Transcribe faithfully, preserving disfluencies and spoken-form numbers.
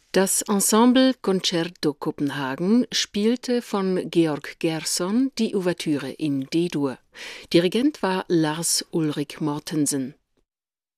Das Ensemble Concerto Kopenhagen spielte von Georg Gerson die Ouvertüre in D-Dur. Dirigent war Lars Ulrik Mortensen.